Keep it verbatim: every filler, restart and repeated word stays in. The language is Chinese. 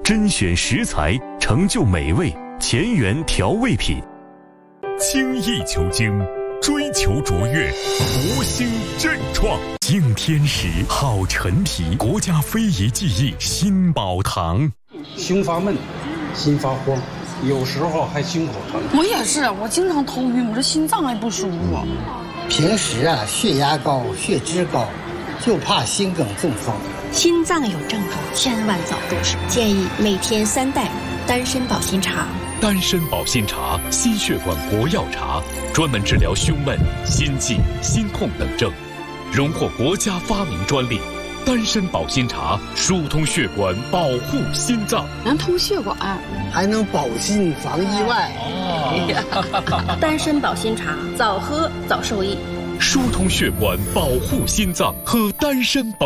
甄选食材，成就美味，前沿调味品。 精益求精，追求卓越，博兴振创。敬天时，好陈皮，国家非遗技艺新宝堂。 心发闷，心发慌，有时候还心口疼。 我也是，我经常头晕，我这心脏还不舒服。 平时啊，血压高，血脂高，就怕心梗中风。 心脏有症状，千万早重视。建议每天三袋丹参保心茶。 丹参保心茶，心血管国药茶，专门治疗胸闷、心悸、心痛等症，荣获国家发明专利。丹参保心茶疏通血管，保护心脏， 能通血管， 还能保心防意外。 哦、丹参保心茶，早喝早受益。 疏通血管，保护心脏，喝丹参保。